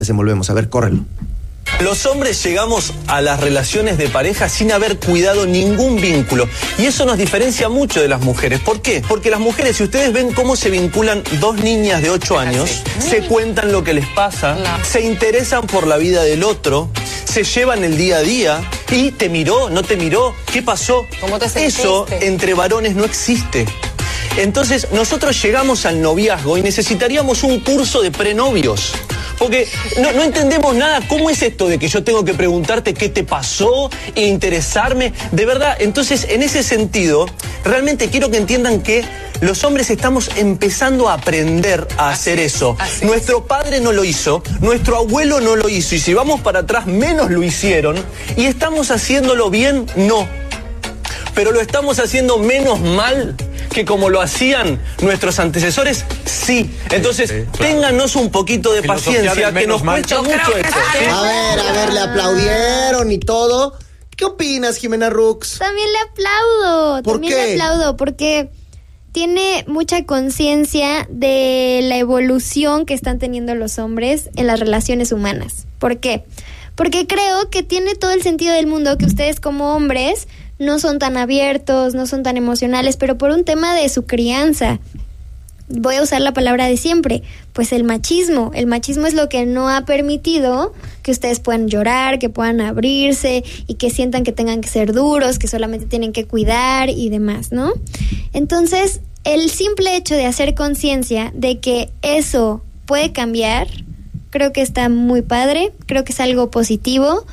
Desenvolvemos. A ver, córrelo. Los hombres llegamos a las relaciones de pareja sin haber cuidado ningún vínculo. Y eso nos diferencia mucho de las mujeres. ¿Por qué? Porque las mujeres, si ustedes ven cómo se vinculan dos niñas de 8 años, se cuentan lo que les pasa, se interesan por la vida del otro, se llevan el día a día. ¿Y te miró? ¿No te miró? ¿Qué pasó? ¿Cómo te sentiste? Eso entre varones no existe. Entonces nosotros llegamos al noviazgo y necesitaríamos un curso de prenovios. Porque no entendemos nada. ¿Cómo es esto de que yo tengo que preguntarte qué te pasó e interesarme? De verdad, entonces, en ese sentido, realmente quiero que entiendan que los hombres estamos empezando a aprender a hacer eso. Nuestro padre no lo hizo, nuestro abuelo no lo hizo, y si vamos para atrás, menos lo hicieron. ¿Y estamos haciéndolo bien? No. Pero lo estamos haciendo menos mal que como lo hacían nuestros antecesores, sí. Entonces, ténganos un poquito de paciencia, que nos cuesta mucho esto. ¿Sí? A ver, le aplaudieron y todo. ¿Qué opinas, Jimena Rux? También le aplaudo. ¿Por qué? Le aplaudo porque tiene mucha conciencia de la evolución que están teniendo los hombres en las relaciones humanas. ¿Por qué? Porque creo que tiene todo el sentido del mundo que ustedes como hombres no son tan abiertos, no son tan emocionales, pero por un tema de su crianza. Voy a usar la palabra de siempre, pues el machismo. El machismo es lo que no ha permitido que ustedes puedan llorar, que puedan abrirse y que sientan que tengan que ser duros, que solamente tienen que cuidar y demás, ¿no? Entonces, el simple hecho de hacer conciencia de que eso puede cambiar, creo que está muy padre, creo que es algo positivo.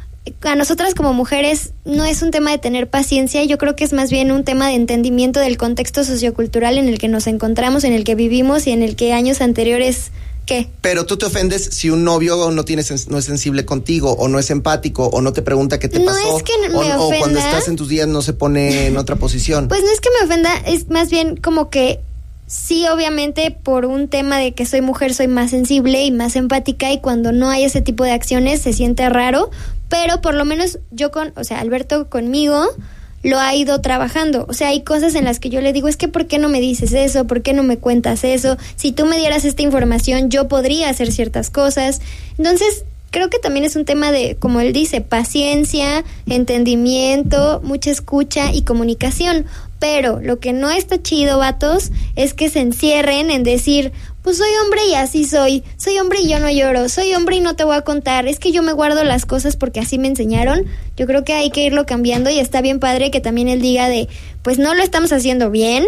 A nosotras como mujeres no es un tema de tener paciencia, yo creo que es más bien un tema de entendimiento del contexto sociocultural en el que nos encontramos, en el que vivimos y en el que años anteriores, ¿qué? Pero tú te ofendes si un novio no es sensible contigo, o no es empático, o no te pregunta qué te pasó. No es que me ofenda. O cuando estás en tus días no se pone en otra posición. Pues no es que me ofenda, es más bien como que sí, obviamente, por un tema de que soy mujer, soy más sensible y más empática, y cuando no hay ese tipo de acciones se siente raro, pero por lo menos yo Alberto conmigo lo ha ido trabajando. O sea, hay cosas en las que yo le digo, es que ¿por qué no me dices eso? ¿Por qué no me cuentas eso? Si tú me dieras esta información, yo podría hacer ciertas cosas. Entonces, creo que también es un tema de, como él dice, paciencia, entendimiento, mucha escucha y comunicación. Pero lo que no está chido, vatos, es que se encierren en decir, pues soy hombre y así soy hombre y yo no lloro, soy hombre y no te voy a contar, es que yo me guardo las cosas porque así me enseñaron. Yo creo que hay que irlo cambiando, y está bien padre que también él diga de, pues no lo estamos haciendo bien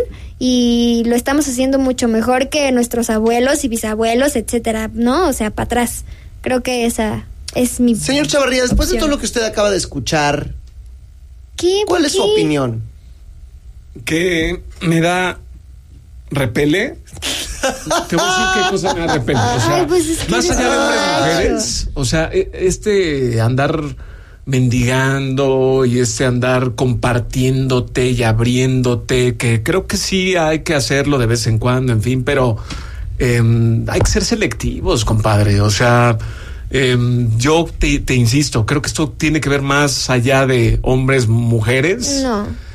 y lo estamos haciendo mucho mejor que nuestros abuelos y bisabuelos, etcétera, ¿no? O sea, para atrás. Creo que esa es mi... Señor Chavarría, después de todo lo que usted acaba de escuchar, ¿cuál es su opinión? Que me da repele. Te voy a decir qué cosa me da repele. O sea, pues es que más allá de hombres y mujeres, o sea, andar mendigando y andar compartiéndote y abriéndote, que creo que sí hay que hacerlo de vez en cuando, en fin, pero hay que ser selectivos, compadre. O sea, yo te insisto, creo que esto tiene que ver más allá de hombres, mujeres. No.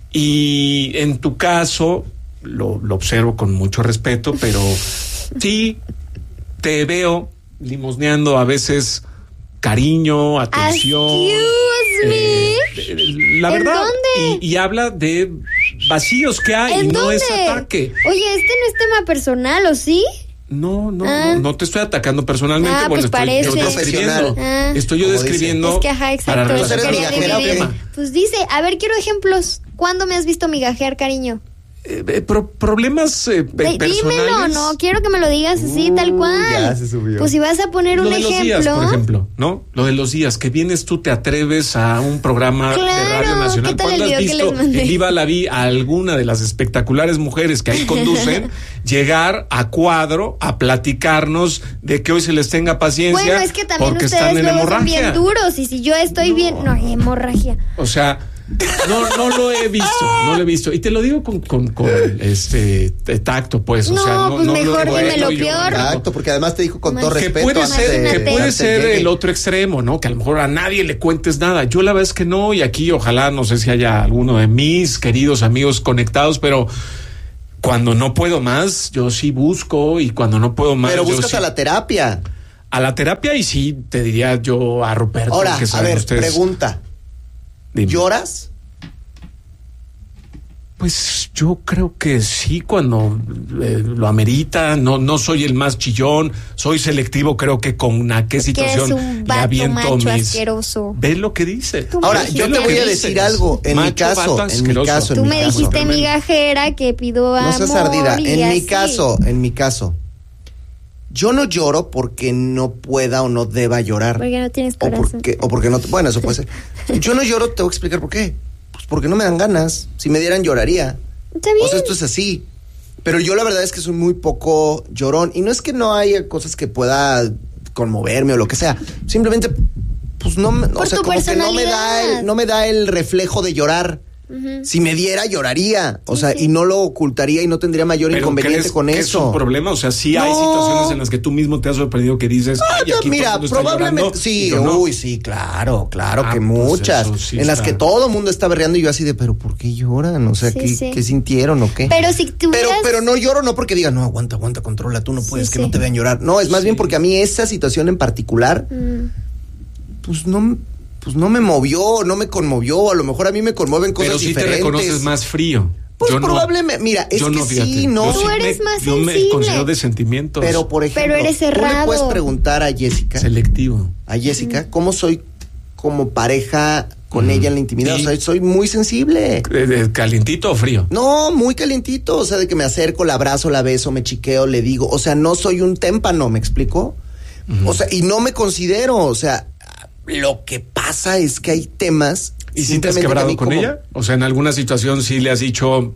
Y en tu caso, lo observo con mucho respeto, pero sí te veo limosneando a veces cariño, atención. Excuse me. La verdad. ¿Dónde? Y habla de vacíos que hay, y no ¿dónde? Es ataque. Oye, no es tema personal, ¿o sí? No te estoy atacando personalmente. Pues estoy yo describiendo. Estoy yo describiendo. Es que, exacto. Para relacionar el tema. Pues dice, a ver, quiero ejemplos. ¿Cuándo me has visto migajear, cariño? Problemas personales. Dímelo, no, quiero que me lo digas así, tal cual. Ya se subió. Pues si vas a poner un ejemplo. Lo de los días, por ejemplo, ¿no? Lo de los días, que vienes tú, te atreves a un programa de Radio Nacional. ¿Cuándo has visto en Viva la Vi a alguna de las espectaculares mujeres que ahí conducen llegar a cuadro a platicarnos de que hoy se les tenga paciencia? Bueno, es que también porque ustedes están en hemorragia. Son bien duros, y si yo estoy bien... No, hemorragia. O sea... No lo he visto. Y te lo digo con tacto, pues. No, o sea, pues mejor dime lo peor. Tacto, porque además te dijo con todo respeto. Que puede ser el otro extremo, ¿no? Que a lo mejor a nadie le cuentes nada. Yo la verdad es que no, y aquí ojalá, no sé si haya alguno de mis queridos amigos conectados, pero cuando no puedo más, yo sí busco, y cuando no puedo más... Pero buscas a la terapia. a la terapia y sí te diría yo a Ruperto. Ahora, que a ver, ustedes. pregunta. Dime. ¿Lloras? Pues yo creo que sí, cuando lo amerita. No soy el más chillón, soy selectivo, creo que con a qué situación eres un le vato aviento macho mis... asqueroso. Ve lo que dice. Ahora, yo te voy a decir algo. En mi caso, Tú me dijiste migajera que pido amor. No seas ardida. En así. mi caso, yo no lloro porque no pueda o no deba llorar. Porque no tienes corazón. O porque no... Bueno, eso puede ser. Yo no lloro, te voy a explicar por qué. Pues porque no me dan ganas. Si me dieran, lloraría. Está bien. O sea, esto es así. Pero yo la verdad es que soy muy poco llorón. Y no es que no haya cosas que pueda conmoverme o lo que sea. Simplemente, pues no me... Por o sea, tu como que personalidad. no me da el reflejo de llorar. Ujú. Si me diera, lloraría. O sea, Sí. y no lo ocultaría y no tendría mayor Pero inconveniente con que eso. es un problema, o sea, sí hay No. situaciones en las que tú mismo te has sorprendido que dices, ay, aquí Mira, todo el mundo está probablemente llorando, sí, y yo no. uy, sí, claro Ah, que pues muchas, eso sí en las está. que todo el mundo está berreando y yo así de, pero ¿por qué lloran? O sea, Sí, ¿qué, sí. qué sintieron o qué? Pero si tuvieras... Pero no lloro no porque diga, no, aguanta, controla, tú no puedes, Sí, que sí. no te vean llorar. No, es más bien porque a mí esa situación en particular, pues no me movió, no me conmovió, a lo mejor a mí me conmueven cosas Pero sí diferentes. te reconoces más frío. Pues Yo no. probablemente, mira, es Yo que no, fíjate. sí, no. Yo Tú eres más Yo me sensible. considero de sentimientos. Pero por ejemplo, Pero eres tú le cerrado. puedes preguntar a Jessica, selectivo. cómo soy como pareja con ella en la intimidad. Y- O sea, soy muy sensible. ¿Calientito o frío? No, muy calientito, o sea, de que me acerco, la abrazo, la beso, me chiqueo, le digo, o sea, no soy un témpano, ¿me explico? O sea, y no me considero, o sea, lo que pasa es que hay temas... ¿Y si te has simplemente que a quebrado mí con como- ella? O sea, en alguna situación sí le has dicho...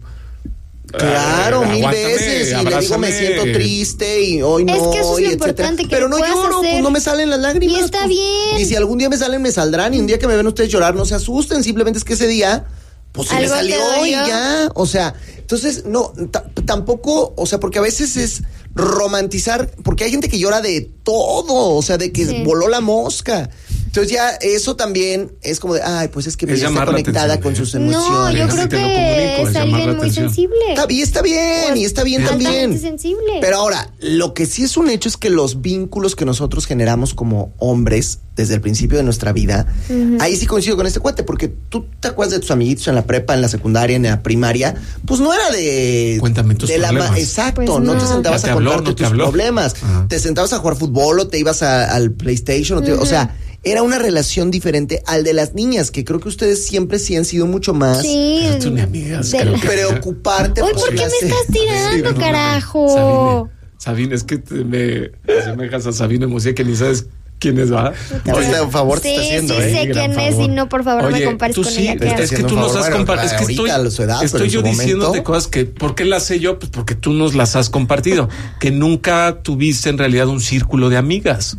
Claro, mil aguántame, veces, y le digo, me abrázame. siento triste y hoy no, Es que eso es y lo etcétera. importante, que pero lo no puedas lloro, hacer. pues no me salen las lágrimas. Y está pues. bien. Y si algún día me salen, me saldrán, y un día que me ven ustedes llorar, no se asusten, simplemente es que ese día, pues se me Algo te salió y dolió. ya, o sea, entonces, no, tampoco, o sea, porque a veces es romantizar, porque hay gente que llora de todo, o sea, de que Sí. voló la mosca. Entonces ya eso también es como de, ay, pues es que Es ella está llamar la conectada atención, con ¿eh? sus No, emociones. yo Así creo te lo que comunico, es es llamar la alguien muy atención. sensible. Y está bien, y está bien Altamente también. sensible. Pero ahora, lo que sí es un hecho es que los vínculos que nosotros generamos como hombres desde el principio de nuestra vida, ahí sí coincido con este cuate, porque tú te acuerdas de tus amiguitos en la prepa, en la secundaria, en la primaria, pues no era de... Cuéntame tus de problemas. Exacto, Pues no no. te sentabas Ya te a habló, contarte no te tus habló. problemas, Ajá. te sentabas a jugar fútbol o te ibas al PlayStation, o sea... Era una relación diferente al de las niñas, que creo que ustedes siempre sí han sido mucho más Sí. Eres una amiga, de creo la- que- preocuparte Uy, por ¿por qué me las- estás tirando, Sí, no, carajo? Sabine, es que me asemejas a Sabine Musier, que ni sabes quién es, ¿va? Ahorita, por favor, te Sí, está haciendo, sí ¿eh? sé Gran quién es favor. y no, por favor, no me Oye, compares tú con sí, ella. te está claro. es que haciendo tú un nos favor. has Bueno, compartido. Es que ahorita a su edad, pero estoy en yo su diciéndote momento. cosas que, ¿por qué las sé yo? Pues porque tú nos las has compartido. Que nunca tuviste en realidad un círculo de amigas.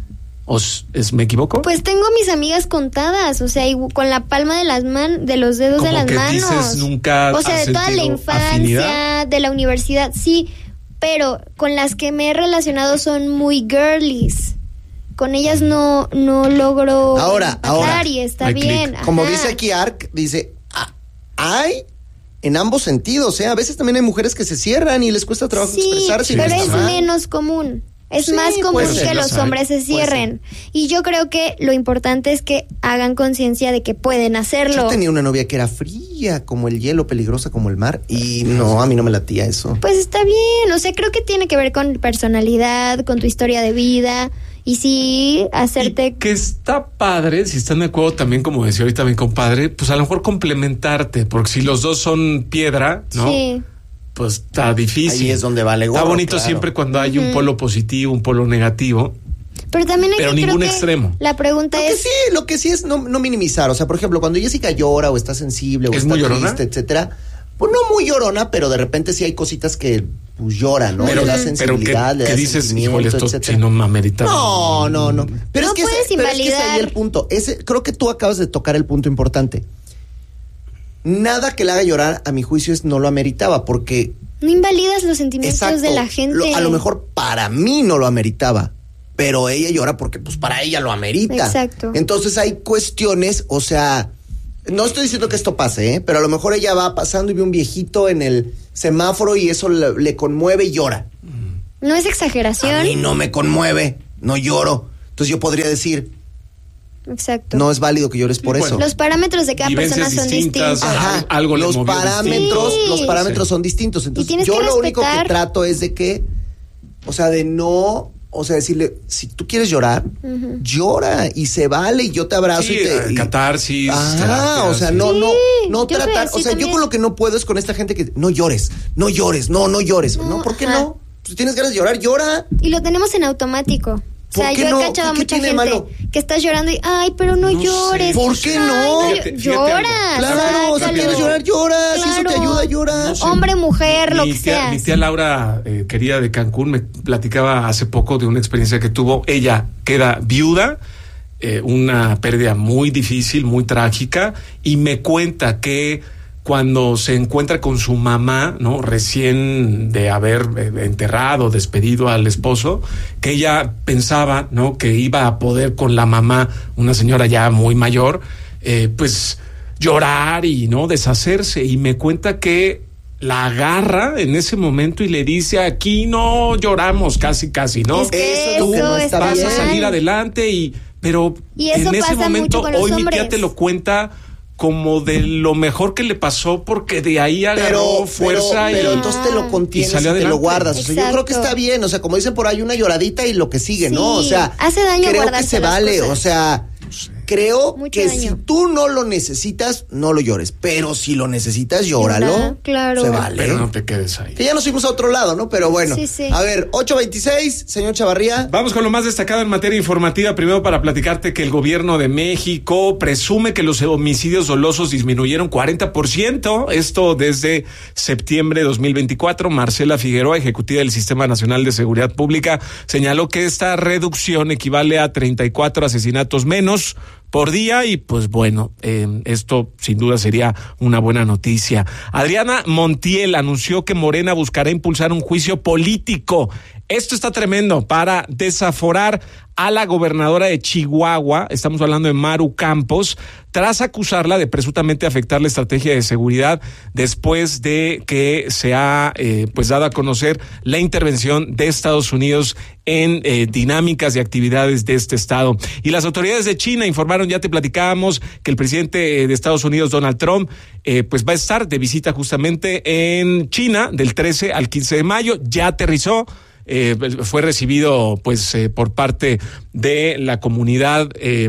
¿Me equivoco? Pues tengo mis amigas contadas, o sea, y con la palma de las de los dedos Como de las que manos. dices, nunca o sea, has de toda la sentido infancia, afinidad. de la universidad, sí, pero con las que me he relacionado son muy girlies. Con ellas no logro Ahora, empatar y está hay clic. bien. Como ajá. dice aquí Ark, dice, hay en ambos sentidos, ¿eh? A veces también hay mujeres que se cierran y les cuesta trabajo Sí, expresarse. y pero no está es mal. menos común. Es Sí, más común puede ser, que las los hay. hombres se Puede cierren. Y yo creo que lo importante es que hagan conciencia de que pueden hacerlo. Yo tenía una novia que era fría como el hielo, peligrosa como el mar, y no, a mí no me latía eso. Pues está bien, o sea, creo que tiene que ver con personalidad, con tu historia de vida, y sí, hacerte... Y que está padre, si están de acuerdo también, como decía ahorita mi compadre, pues a lo mejor complementarte, porque si los dos son piedra, ¿no? Sí. Pues está difícil. Ahí es donde vale gorro, Está bonito claro. siempre cuando hay un polo positivo, un polo negativo. Pero también hay Pero que, creo ningún que extremo. La pregunta es... Lo que sí es no minimizar. O sea, por ejemplo, cuando Jessica llora o está sensible o ¿Es está muy llorona? triste, etcétera, pues no muy llorona, pero de repente sí hay cositas que pues llora, ¿no? Pero, le da pero sensibilidad, le que da dices, sentimiento, híjole, esto etcétera. si no me amerita. No. Pero, No es que puedes pero es que ese ahí invalidar. el punto. Creo que tú acabas de tocar el punto importante. Nada que le haga llorar, a mi juicio, no lo ameritaba, porque... No invalidas los sentimientos de la gente. A lo mejor para mí no lo ameritaba, pero ella llora porque pues para ella lo amerita. Exacto. Entonces hay cuestiones, o sea, no estoy diciendo que esto pase, pero a lo mejor ella va pasando y ve un viejito en el semáforo y eso le conmueve y llora. No es A exageración. mí no me conmueve, no lloro. Entonces yo podría decir, exacto, no es válido que llores por eso. Los parámetros de cada persona son distintos. Ajá, algo los parámetros son distintos. Entonces yo lo único que trato es de que, o sea, de no... O sea, decirle, si tú quieres llorar, llora y se vale y yo te abrazo y catarsis. O sea, no tratar. O sea, yo con lo que no puedo es con esta gente que no llores. No, ¿por qué no? Si tienes ganas de llorar, llora. Y lo tenemos en automático. O sea, yo he cachado a mucha gente que está llorando y, ay, pero no llores. ¿Por qué no? Llora. Claro, si quieres llorar, llora. Claro. Si eso te ayuda, llora. No sé. Hombre, mujer, lo que sea. Mi tía Laura, querida de Cancún, me platicaba hace poco de una experiencia que tuvo. Ella queda viuda, una pérdida muy difícil, muy trágica, y me cuenta que cuando se encuentra con su mamá, ¿no? Recién de haber enterrado, despedido al esposo, que ella pensaba, ¿no? Que iba a poder con la mamá, una señora ya muy mayor, pues llorar y no deshacerse. Y me cuenta que la agarra en ese momento y le dice, aquí no lloramos, casi, ¿no? Es que eso no está vas bien. a salir adelante pero en ese momento, hoy mi tía te lo cuenta como de lo mejor que le pasó, porque de ahí agarró fuerza pero entonces te lo contienes y te lo guardas. O sea, yo creo que está bien, o sea, como dicen por ahí, una lloradita y lo que sigue, sí, ¿no? O sea, hace daño, creo que se vale, cosas. O sea, creo mucho que daño. Si tú no lo necesitas, no lo llores, pero si lo necesitas, llóralo. Claro. Se vale. Pero no te quedes ahí. Que ya nos fuimos a otro lado, ¿no? Pero bueno. Sí. A ver, 8:26, señor Chavarría. Vamos con lo más destacado en materia informativa. Primero, para platicarte que el gobierno de México presume que los homicidios dolosos disminuyeron 40%. Esto desde septiembre de 2024. Marcela Figueroa, ejecutiva del Sistema Nacional de Seguridad Pública, señaló que esta reducción equivale a 34 asesinatos menos por día y pues bueno, esto sin duda sería una buena noticia. Adriana Montiel anunció que Morena buscará impulsar un juicio político. Esto está tremendo para desaforar a la gobernadora de Chihuahua, estamos hablando de Maru Campos, tras acusarla de presuntamente afectar la estrategia de seguridad después de que se ha pues dado a conocer la intervención de Estados Unidos en dinámicas y actividades de este estado. Y las autoridades de China informaron, ya te platicábamos, que el presidente de Estados Unidos, Donald Trump, pues va a estar de visita justamente en China del 13 al 15 de mayo, ya aterrizó. Fue recibido pues por parte de la comunidad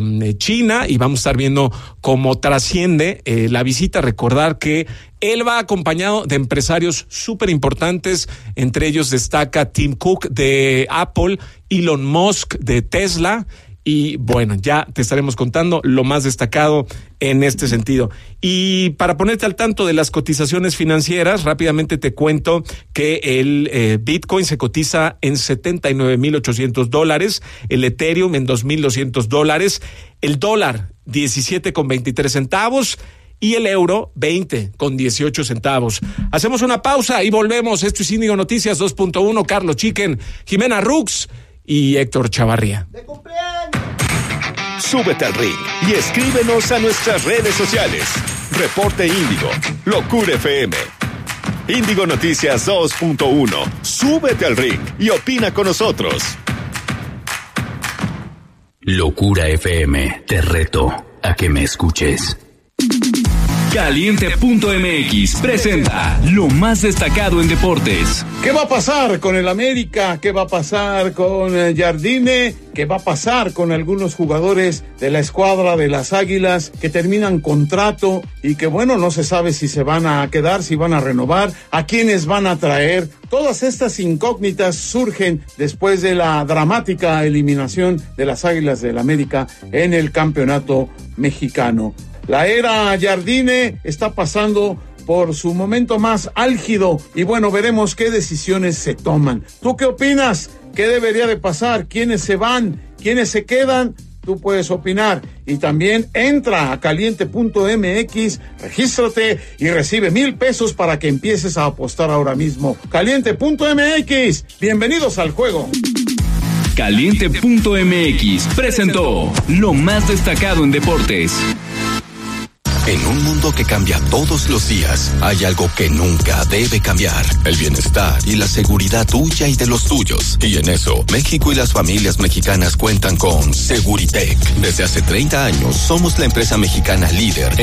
china y vamos a estar viendo cómo trasciende la visita. Recordar que él va acompañado de empresarios súper importantes, entre ellos destaca Tim Cook de Apple, Elon Musk de Tesla. Y bueno, ya te estaremos contando lo más destacado en este sentido. Y para ponerte al tanto de las cotizaciones financieras, rápidamente te cuento que el Bitcoin se cotiza en $79,800, el Ethereum en $2,200, el dólar 17,23 centavos y el euro 20,18 centavos. Hacemos una pausa y volvemos. Esto es Índigo Noticias 2.1, Carlos Chicken, Jimena Rux y Héctor Chavarría. ¡De cumpleaños! Súbete al ring y escríbenos a nuestras redes sociales. Reporte Índigo, Locura FM. Índigo Noticias 2.1. Súbete al ring y opina con nosotros. Locura FM, te reto a que me escuches. Caliente.mx presenta lo más destacado en deportes. ¿Qué va a pasar con el América? ¿Qué va a pasar con Jardine? ¿Qué va a pasar con algunos jugadores de la escuadra de las Águilas que terminan contrato y que bueno, no se sabe si se van a quedar, si van a renovar, a quiénes van a traer? Todas estas incógnitas surgen después de la dramática eliminación de las Águilas del América en el campeonato mexicano. La era Jardine está pasando por su momento más álgido y bueno, veremos qué decisiones se toman. ¿Tú qué opinas? ¿Qué debería de pasar? ¿Quiénes se van? ¿Quiénes se quedan? Tú puedes opinar y también entra a caliente.mx, regístrate y recibe $1,000 para que empieces a apostar ahora mismo. Caliente.mx, bienvenidos al juego. Caliente.mx presentó lo más destacado en deportes. En un mundo que cambia todos los días, hay algo que nunca debe cambiar: el bienestar y la seguridad tuya y de los tuyos. Y en eso, México y las familias mexicanas cuentan con Seguritech. Desde hace 30 años, somos la empresa mexicana líder